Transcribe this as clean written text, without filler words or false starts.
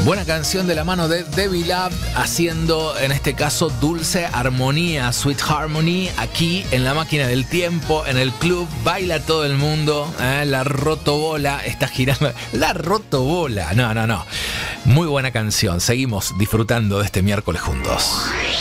Buena canción de la mano de Debbie Love, haciendo en este caso Dulce Armonía, Sweet Harmony, aquí en la máquina del tiempo, en el club. Baila todo el mundo, la rotobola está girando. La rotobola, no. Muy buena canción, seguimos disfrutando de este miércoles juntos.